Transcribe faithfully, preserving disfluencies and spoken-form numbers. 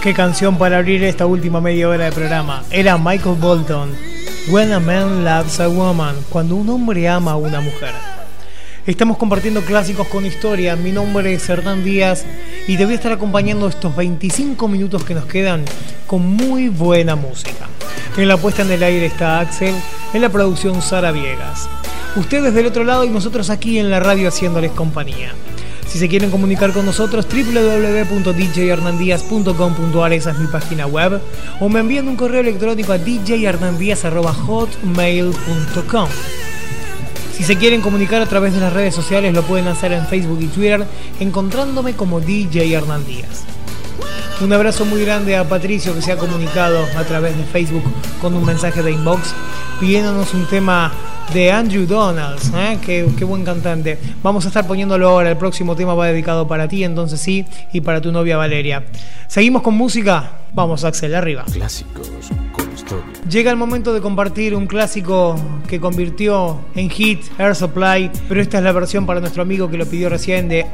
Qué canción para abrir esta última media hora de programa. Era Michael Bolton, When a Man Loves a Woman, cuando un hombre ama a una mujer. Estamos compartiendo clásicos con historia. Mi nombre es Hernán Díaz y te voy a estar acompañando estos veinticinco minutos que nos quedan con muy buena música. En la puesta en el aire está Axel, en la producción Sara Viegas. Ustedes del otro lado y nosotros aquí en la radio haciéndoles compañía. Si se quieren comunicar con nosotros, doble u doble u doble u punto d j hernandíaz punto com punto a r, esa es mi página web, o me envían un correo electrónico a d j hernandíaz arroba hotmail punto com. Si se quieren comunicar a través de las redes sociales, lo pueden hacer en Facebook y Twitter, encontrándome como D J Hernandíaz. Un abrazo muy grande a Patricio, que se ha comunicado a través de Facebook con un mensaje de inbox pidiéndonos un tema de Andrew Donalds, ¿eh? qué, qué buen cantante. Vamos a estar poniéndolo ahora. El próximo tema va dedicado para ti, entonces sí, y para tu novia Valeria. Seguimos con música. Vamos, Axel, arriba. Clásicos con historia. Llega el momento de compartir un clásico que convirtió en hit Air Supply, pero esta es la versión para nuestro amigo que lo pidió recién, de